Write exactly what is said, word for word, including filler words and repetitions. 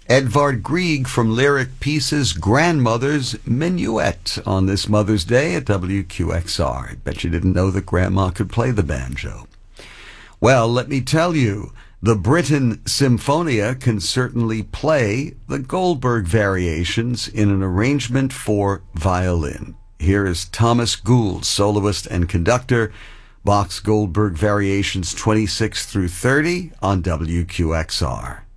Edvard Grieg from Lyric Pieces' Grandmother's Minuet on this Mother's Day at W Q X R. I bet you didn't know that Grandma could play the banjo. Well, let me tell you, the Britten Symphonia can certainly play the Goldberg Variations in an arrangement for violin. Here is Thomas Gould, soloist and conductor, Bach's Goldberg Variations twenty-six through thirty on W Q X R.